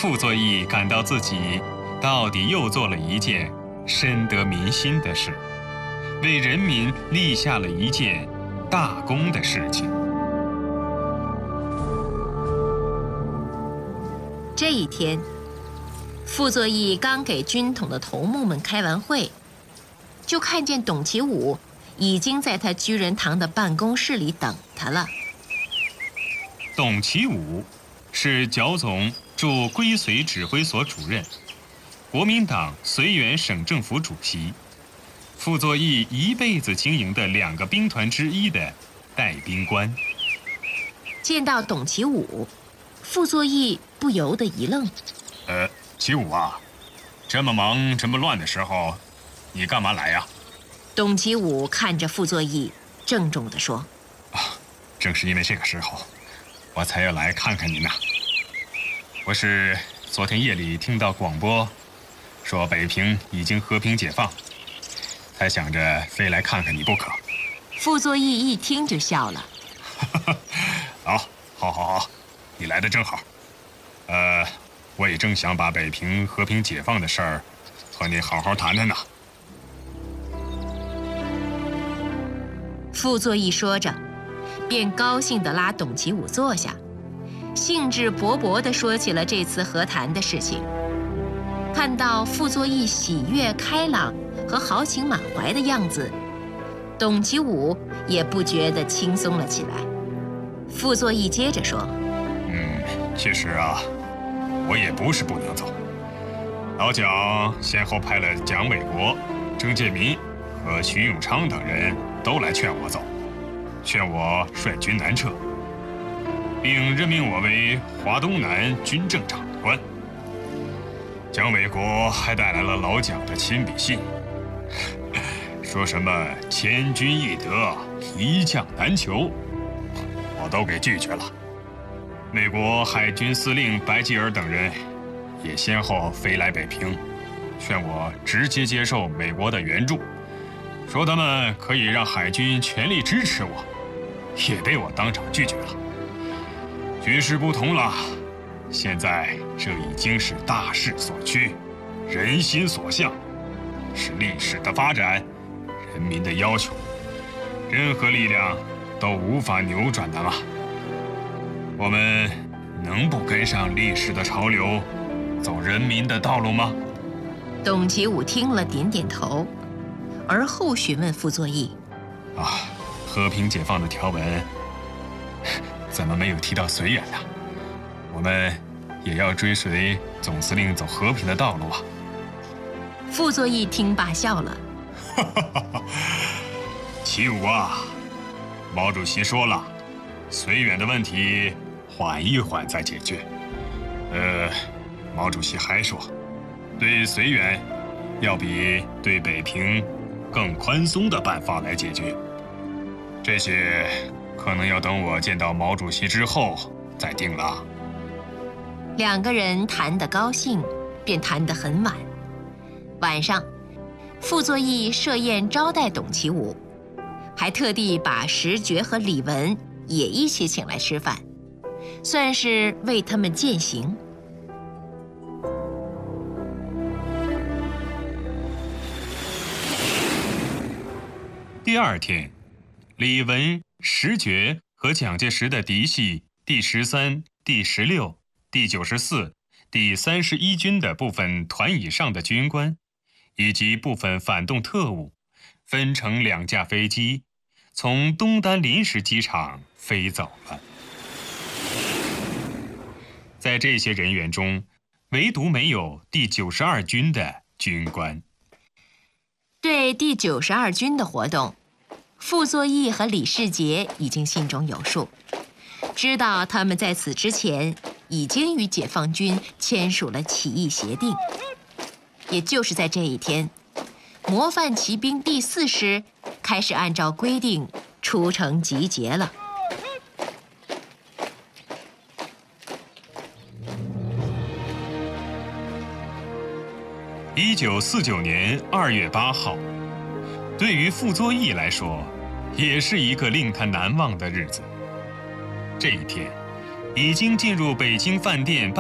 傅作义感到自己到底又做了一件深得民心的事，为人民立下了一件大功的事情。 这一天，傅作义刚给军统的头目们开完会，就看见董其武已经在他居仁堂的办公室里等他了。 董其武是剿总驻归绥指挥所主任，国民党绥远省政府主席，傅作义一辈子经营的2个兵团之一的带兵官。 见到董其武，傅作义不由得一愣。 其武啊，这么忙这么乱的时候，你干嘛来呀？ 董其武看着傅作义，郑重地说： 正是因为这个时候，我才要来看看你呢。我是昨天夜里听到广播，说北平已经和平解放，才想着非来看看你不可。 傅作义一听就笑了。 好，你来的正好。我也正想把北平和平解放的事儿和你好好谈谈呢。 傅作义说着，便高兴地拉董其武坐下，兴致勃勃地说起了这次和谈的事情。看到傅作义喜悦开朗和豪情满怀的样子，董其武也不觉得轻松了起来。傅作义接着说： 其实啊，我也不是不能走。老蒋先后派了蒋纬国、郑介民和徐永昌等人都来劝我走，劝我率军南撤，并任命我为华东南军政长官。蒋纬国还带来了老蒋的亲笔信，说什么千军易得，一将难求，我都给拒绝了。美国海军司令白吉尔等人也先后飞来北平，劝我直接接受美国的援助，说他们可以让海军全力支持我，也被我当场拒绝了。局势不同了，现在这已经是大势所趋，人心所向，是历史的发展，人民的要求，任何力量都无法扭转的了。我们能不跟上历史的潮流，走人民的道路吗？ 董其武听了点点头，而后询问傅作义： 和平解放的条文怎么没有提到绥远呢？我们也要追随总司令走和平的道路啊。 傅作义听罢笑了： 其武啊，毛主席说了，绥远的问题缓一缓再解决。毛主席还说，对绥远要比对北平更宽松的办法来解决。这些可能要等我见到毛主席之后再定了。 2个人谈得高兴，便谈得很晚。晚上，傅作义设宴招待董其武，还特地把石觉和李文也一起请来吃饭，算是为他们饯行。 第2天，李文、石觉和蒋介石的嫡系第13、第16、第94、第31军的部分团以上的军官，以及部分反动特务，分成2架飞机，从东单临时机场飞走了。在这些人员中，唯独没有第92军的军官。 对第92军的活动，傅作义和李世杰已经心中有数，知道他们在此之前已经与解放军签署了起义协定。也就是在这一天，模范骑兵第4师开始按照规定出城集结了。 1949年2月8号，对于傅作义来说，也是一个令他难忘的日子。这一天，已经进入北京饭店